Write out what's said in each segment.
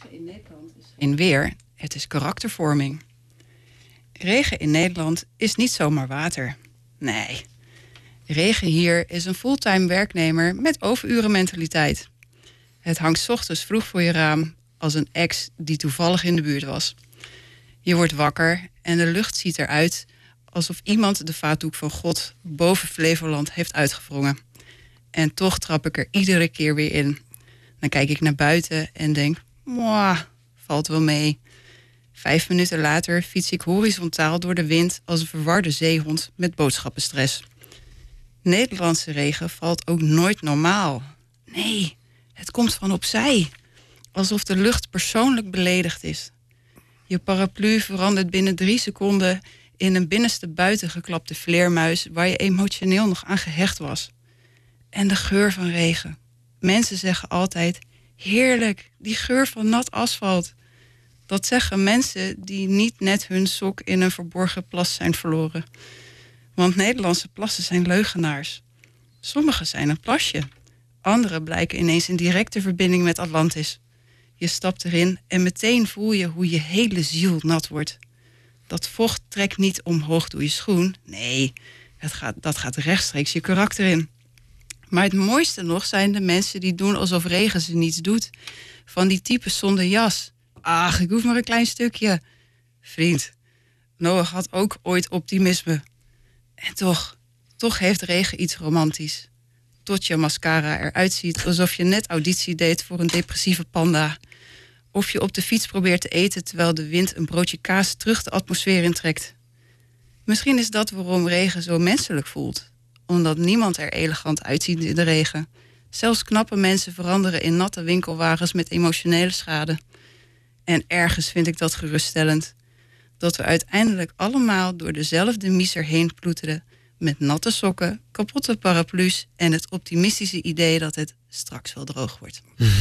Regen in Nederland is geen weer, het is karaktervorming. Regen in Nederland is niet zomaar water. Nee. Regen hier is een fulltime werknemer met overurenmentaliteit. Het hangt 's ochtends vroeg voor je raam als een ex die toevallig in de buurt was. Je wordt wakker en de lucht ziet eruit alsof iemand de vaatdoek van God boven Flevoland heeft uitgewrongen. En toch trap ik er iedere keer weer in. Dan kijk ik naar buiten en denk, mwah, valt wel mee. 5 minuten later fiets ik horizontaal door de wind als een verwarde zeehond met boodschappenstress. Nederlandse regen valt ook nooit normaal. Nee, het komt van opzij. Alsof de lucht persoonlijk beledigd is. Je paraplu verandert binnen 3 seconden in een binnenste buiten geklapte vleermuis waar je emotioneel nog aan gehecht was. En de geur van regen. Mensen zeggen altijd, heerlijk, die geur van nat asfalt. Dat zeggen mensen die niet net hun sok in een verborgen plas zijn verloren. Want Nederlandse plassen zijn leugenaars. Sommige zijn een plasje. Andere blijken ineens in directe verbinding met Atlantis. Je stapt erin en meteen voel je hoe je hele ziel nat wordt. Dat vocht trekt niet omhoog door je schoen. Nee, dat gaat rechtstreeks je karakter in. Maar het mooiste nog zijn de mensen die doen alsof regen ze niets doet. Van die types zonder jas. Ach, ik hoef maar een klein stukje. Vriend, Noach had ook ooit optimisme. En toch heeft regen iets romantisch. Tot je mascara eruit ziet alsof je net auditie deed voor een depressieve panda. Of je op de fiets probeert te eten terwijl de wind een broodje kaas terug de atmosfeer intrekt. Misschien is dat waarom regen zo menselijk voelt. Omdat niemand er elegant uitziet in de regen. Zelfs knappe mensen veranderen in natte winkelwagens met emotionele schade. En ergens vind ik dat geruststellend. Dat we uiteindelijk allemaal door dezelfde miser heen ploeteren. Met natte sokken, kapotte paraplu's en het optimistische idee dat het straks wel droog wordt.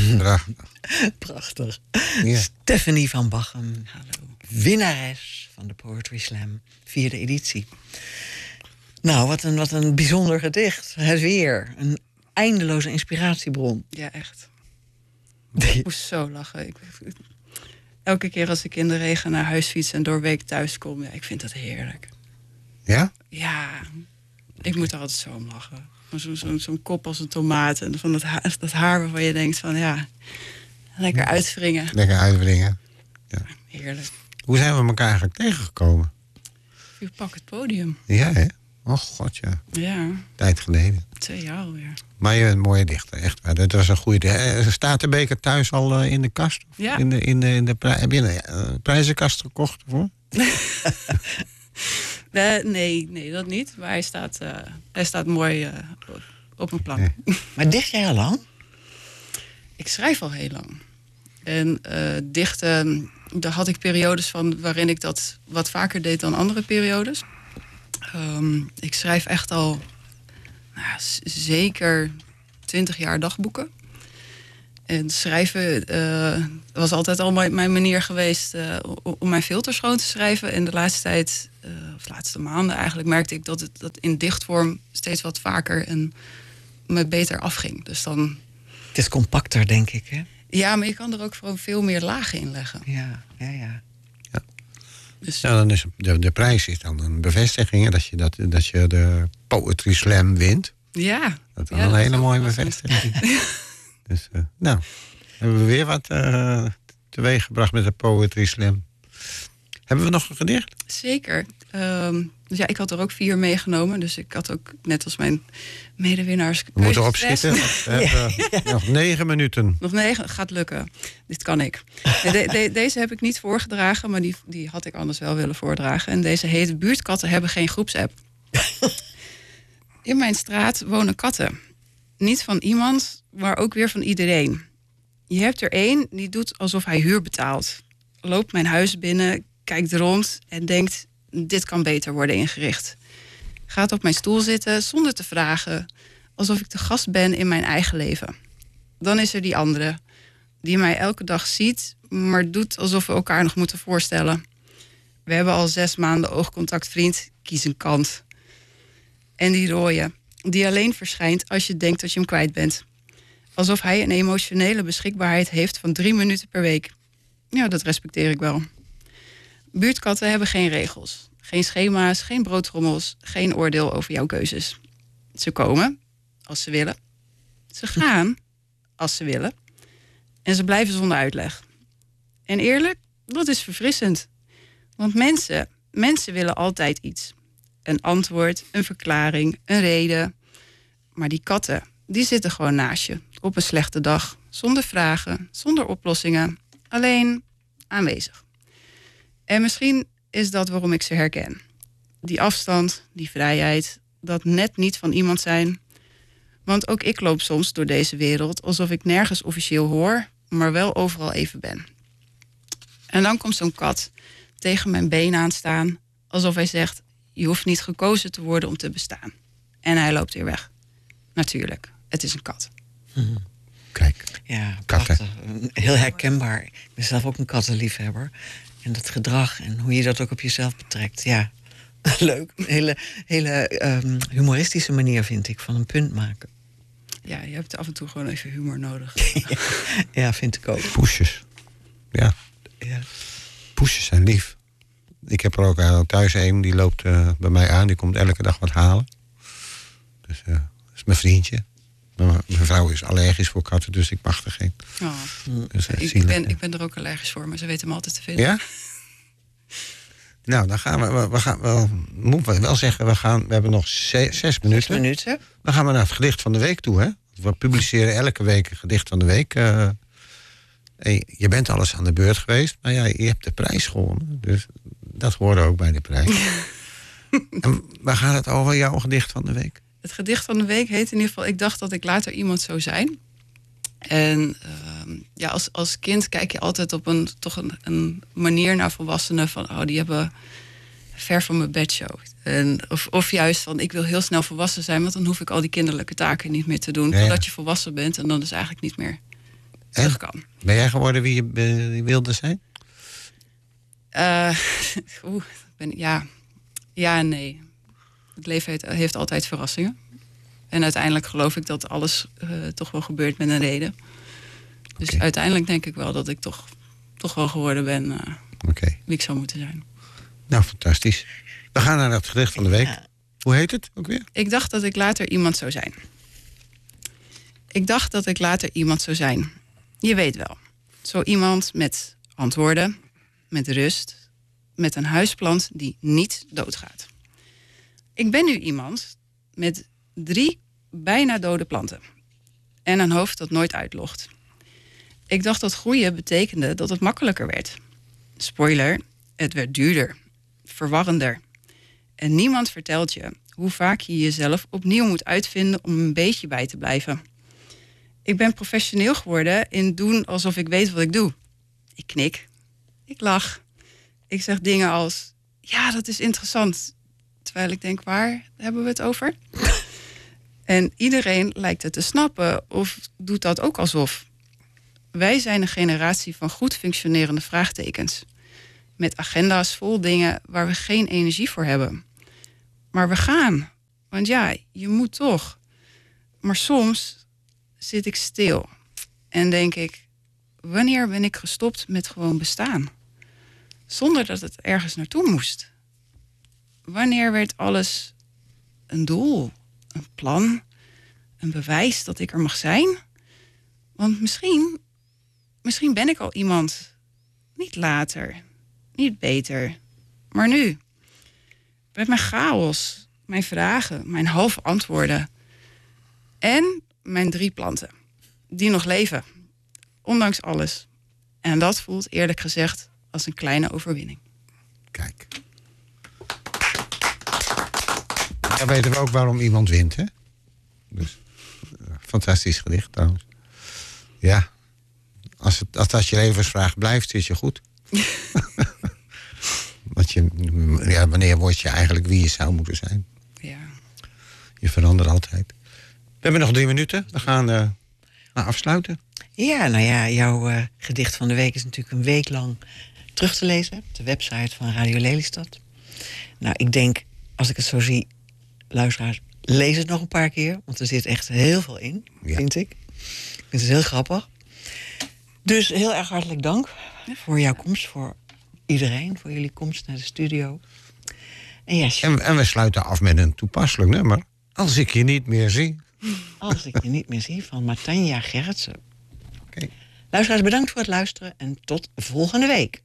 Prachtig. Ja. Stephanie van Bachem. Hallo. Winnares van de Poetry Slam, 4e editie. Nou, wat een bijzonder gedicht. Het weer. Een eindeloze inspiratiebron. Ja, echt. Ik moest zo lachen. Elke keer als ik in de regen naar huis fiets en doorweek thuis kom, ja, ik vind dat heerlijk. Ja? Ja, ik moet er altijd zo om lachen. Zo'n kop als een tomaat en van dat haar waarvan je denkt van ja, lekker uitwringen. Lekker uitbrengen. Ja. Heerlijk. Hoe zijn we elkaar eigenlijk tegengekomen? Je pak het podium. Ja, hè? Oh god, ja. Ja, Tijd geleden. 2 jaar alweer. Maar je bent een mooie dichter, echt waar. Dat was een goede. Staat de beker thuis al in de kast? Of Ja. heb je een prijzenkast gekocht? Hoor? Nee, dat niet. Maar hij staat mooi op een plank. Nee. Maar dicht jij al lang? Ik schrijf al heel lang. En dichten, daar had ik periodes van waarin ik dat wat vaker deed dan andere periodes. Ik schrijf echt al zeker 20 jaar dagboeken. En schrijven was altijd al mijn manier geweest om mijn filter schoon te schrijven. En de laatste tijd, of de laatste maanden eigenlijk, merkte ik dat het in dichtvorm steeds wat vaker en me beter afging. Dus dan... Het is compacter, denk ik, hè? Ja, maar je kan er ook gewoon veel meer lagen in leggen. Ja. Dus Nou, dan is de prijs is dan een bevestiging hè, dat je de Poetry Slam wint. ja. Dat is Ja, wel een hele is mooie ook verrassend. bevestiging. Dus, nou, hebben we weer wat teweeg gebracht met de Poetry Slam. Hebben we nog een gedicht? Zeker. Dus ja, ik had er ook 4 meegenomen. Dus ik had ook, net als mijn medewinnaars... We moeten keuzestress. opschieten. We hebben nog 9 minuten. Nog 9, gaat lukken. Dit kan ik. Deze heb ik niet voorgedragen, maar die had ik anders wel willen voordragen. En deze heet Buurtkatten hebben geen groepsapp. In mijn straat wonen katten. Niet van iemand, maar ook weer van iedereen. Je hebt er 1 die doet alsof hij huur betaalt. Loopt mijn huis binnen, kijkt rond en denkt... dit kan beter worden ingericht. Gaat op mijn stoel zitten zonder te vragen... alsof ik de gast ben in mijn eigen leven. Dan is er die andere, die mij elke dag ziet... maar doet alsof we elkaar nog moeten voorstellen. We hebben al 6 maanden oogcontact, vriend. Kies een kant. En die rode, die alleen verschijnt als je denkt dat je hem kwijt bent. Alsof hij een emotionele beschikbaarheid heeft van 3 minuten per week. Ja, dat respecteer ik wel. Buurtkatten hebben geen regels. Geen schema's, geen broodtrommels, geen oordeel over jouw keuzes. Ze komen als ze willen. Ze gaan als ze willen. En ze blijven zonder uitleg. En eerlijk, dat is verfrissend. Want mensen willen altijd iets. Een antwoord, een verklaring, een reden. Maar die katten, die zitten gewoon naast je. Op een slechte dag. Zonder vragen, zonder oplossingen. Alleen aanwezig. En misschien is dat waarom ik ze herken. Die afstand, die vrijheid, dat net niet van iemand zijn. Want ook ik loop soms door deze wereld alsof ik nergens officieel hoor, maar wel overal even ben. En dan komt zo'n kat tegen mijn been aanstaan, alsof hij zegt: je hoeft niet gekozen te worden om te bestaan. En hij loopt weer weg. Natuurlijk, het is een kat. Kijk, Ja, katten. prachtig. Heel herkenbaar. Ik ben zelf ook een kattenliefhebber. En dat gedrag en hoe je dat ook op jezelf betrekt. Ja, leuk. Een hele humoristische manier, vind ik, van een punt maken. Ja, je hebt af en toe gewoon even humor nodig. Ja, vind ik ook. Poesjes. Ja, Ja. poesjes zijn lief. Ik heb er ook thuis een, die loopt bij mij aan. Die komt elke dag wat halen. Dus dat is mijn vriendje. Maar mijn vrouw is allergisch voor katten, dus ik mag er geen. Oh. Dus, Ik ben er ook allergisch voor, maar ze weten me altijd te vinden. Ja? Nou, dan gaan moeten we wel zeggen, we hebben nog 6 minuten. 6 minuten. Dan gaan we naar het gedicht van de week toe, hè? We publiceren elke week een gedicht van de week. Je bent alles aan de beurt geweest, maar ja, je hebt de prijs gewonnen. Dus dat hoorde ook bij de prijs. En waar gaat het over, jouw gedicht van de week? Het gedicht van de week heet in ieder geval: ik dacht dat ik later iemand zou zijn. En ja, als kind kijk je altijd op een manier naar volwassenen van: oh, die hebben ver van mijn bedshow. Of juist van: ik wil heel snel volwassen zijn, want dan hoef ik al die kinderlijke taken niet meer te doen. Ja, ja. Totdat je volwassen bent en dan dus eigenlijk niet meer terug kan. Ben jij geworden wie je wilde zijn? Ja en nee. Het leven heeft altijd verrassingen. En uiteindelijk geloof ik dat alles toch wel gebeurt met een reden. Dus Oké. uiteindelijk denk ik wel dat ik toch wel geworden ben Oké. wie ik zou moeten zijn. Nou, fantastisch. We gaan naar het gedicht van de week. Ja. Hoe heet het ook weer? Ik dacht dat ik later iemand zou zijn. Ik dacht dat ik later iemand zou zijn. Je weet wel. Zo iemand met antwoorden, met rust, met een huisplant die niet doodgaat. Ik ben nu iemand met 3 bijna dode planten. En een hoofd dat nooit uitlogt. Ik dacht dat groeien betekende dat het makkelijker werd. Spoiler, het werd duurder, verwarrender. En niemand vertelt je hoe vaak je jezelf opnieuw moet uitvinden om een beetje bij te blijven. Ik ben professioneel geworden in doen alsof ik weet wat ik doe. Ik knik, ik lach. Ik zeg dingen als: ja, dat is interessant. Terwijl ik denk, waar hebben we het over? En iedereen lijkt het te snappen of doet dat ook alsof. Wij zijn een generatie van goed functionerende vraagtekens. Met agenda's vol dingen waar we geen energie voor hebben. Maar we gaan. Want ja, je moet toch. Maar soms zit ik stil. En denk ik: wanneer ben ik gestopt met gewoon bestaan? Zonder dat het ergens naartoe moest. Wanneer werd alles een doel, een plan, een bewijs dat ik er mag zijn? Want misschien ben ik al iemand. Niet later, niet beter, maar nu. Met mijn chaos, mijn vragen, mijn halve antwoorden. En mijn 3 planten, die nog leven. Ondanks alles. En dat voelt eerlijk gezegd als een kleine overwinning. Kijk. Dan weten we ook waarom iemand wint, hè? Dus, fantastisch gedicht trouwens. Ja. Als dat je levensvraag blijft, zit je goed. Want wanneer word je eigenlijk wie je zou moeten zijn? Ja. Je verandert altijd. We hebben nog 3 minuten. We gaan afsluiten. Ja, nou ja, jouw gedicht van de week is natuurlijk een week lang terug te lezen op de website van Radio Lelystad. Nou, ik denk, als ik het zo zie, luisteraars, lees het nog een paar keer. Want er zit echt heel veel in, Ja. vind ik. Ik vind het heel grappig. Dus heel erg hartelijk dank Voor jouw komst, voor iedereen, voor jullie komst naar de studio. En ja, En we sluiten af met een toepasselijk nummer. Als ik je niet meer zie. Als ik je niet meer zie, van Martanja Gerritsen. Oké. Luisteraars, bedankt voor het luisteren en tot volgende week.